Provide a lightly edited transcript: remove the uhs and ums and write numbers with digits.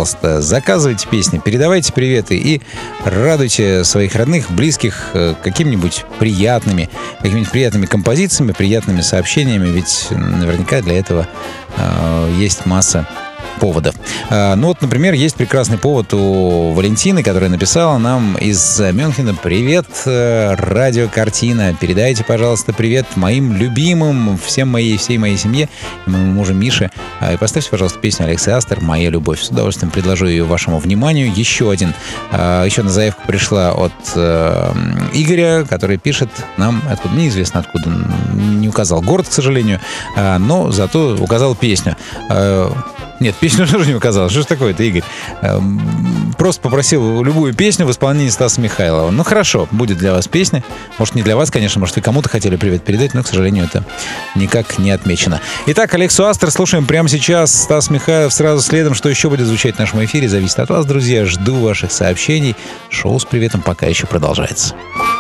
пожалуйста, заказывайте песни, передавайте приветы и радуйте своих родных, близких какими-нибудь приятными композициями, приятными сообщениями, ведь наверняка для этого есть масса поводов. Ну вот, например, есть прекрасный повод у Валентины, которая написала нам из Мюнхена: «Привет, радиокартина. Передайте, пожалуйста, привет моим любимым, всей моей семье и моему мужу Мише. И поставьте, пожалуйста, песню Алексы Астер «Моя любовь». С удовольствием предложу ее вашему вниманию. Еще одна заявка пришла от Игоря, который пишет нам откуда, неизвестно откуда, не указал город, к сожалению, но зато указал песню. Нет, песню тоже не указал. Что ж такое-то, Игорь? Просто попросил любую песню в исполнении Стаса Михайлова. Ну, хорошо, будет для вас песня. Может, не для вас, конечно, может, вы кому-то хотели привет передать, но, к сожалению, это никак не отмечено. Итак, Алексу Астер слушаем прямо сейчас. Стас Михайлов сразу следом. Что еще будет звучать в нашем эфире, зависит от вас, друзья. Жду ваших сообщений. Шоу с приветом пока еще продолжается.